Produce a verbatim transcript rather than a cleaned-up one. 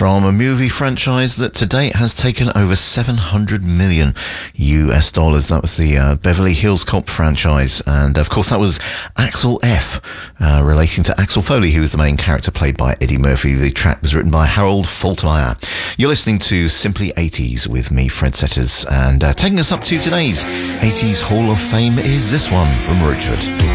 from a movie franchise that to date has taken over seven hundred million U S dollars. That was the uh, Beverly Hills Cop franchise. And of course, that was Axel F, uh, relating to Axel Foley, who was the main character played by Eddie Murphy. The track was written by Harold Faltermeyer. You're listening to Simply eighties with me, Fred Setters. And uh, taking us up to today's eighties Hall of Fame is this one from Richard.